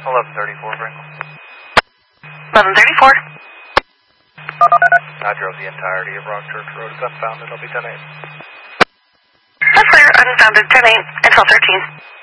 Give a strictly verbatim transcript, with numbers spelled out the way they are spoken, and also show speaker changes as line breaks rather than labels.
eleven thirty-four, Franklin.
eleven thirty-four.
I drove the entirety of Rock Church Road. It's unfounded. I'll be ten eight.
That's clear. Unfounded ten eight and twelve thirteen.